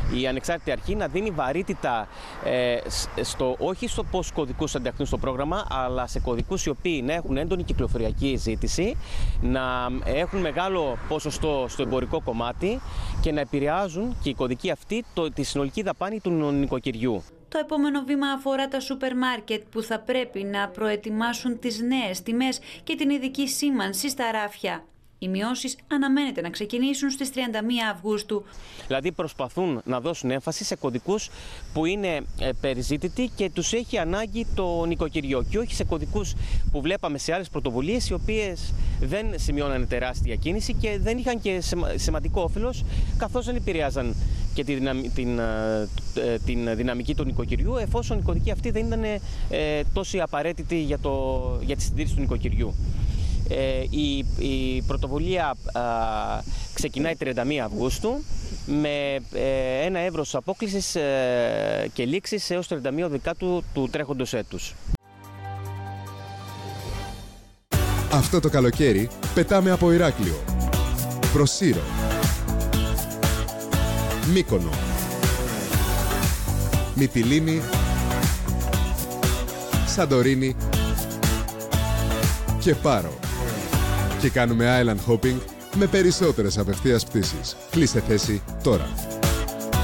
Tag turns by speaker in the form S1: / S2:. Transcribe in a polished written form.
S1: η ανεξάρτητη αρχή να δίνει βαρύτητα όχι στο πόσους κωδικούς θα ενταχθούν στο πρόγραμμα, αλλά σε κωδικούς οι οποίοι να έχουν έντονη κυκλοφοριακή ζήτηση, να έχουν μεγάλο ποσοστό στο εμπορικό κομμάτι και να επηρεάζουν και οι κωδικοί αυτοί τη συνολική δαπάνη του νοικοκυριού.
S2: Το επόμενο βήμα αφορά τα σούπερ μάρκετ που θα πρέπει να προετοιμάσουν τις νέες τιμές και την ειδική σήμανση στα ράφια. Οι μειώσεις αναμένεται να ξεκινήσουν στις 31 Αυγούστου.
S1: Δηλαδή προσπαθούν να δώσουν έμφαση σε κωδικούς που είναι περιζήτητοι και τους έχει ανάγκη το νοικοκυριό και όχι σε κωδικούς που βλέπαμε σε άλλες πρωτοβουλίες οι οποίες δεν σημειώνανε τεράστια κίνηση και δεν είχαν και σημαντικό όφελος, καθώς δεν επηρεάζαν και την δυναμική του νοικοκυριού, εφόσον οι κωδικοί αυτοί δεν ήταν τόσο απαραίτητοι για τη συντήρηση του νοικοκυριού. Η πρωτοβουλία ξεκινάει 31 Αυγούστου με ένα εύρος απόκλησης και λήξης έως 31 Δεκάτου του τρέχοντος έτους.
S3: Αυτό το καλοκαίρι πετάμε από Ηράκλειο, προς Σύρο, Μύκονο, Μυτιλήνη, Σαντορίνη και Πάρο. Και κάνουμε island hopping με περισσότερες απευθείας πτήσεις. Κλείστε θέση τώρα.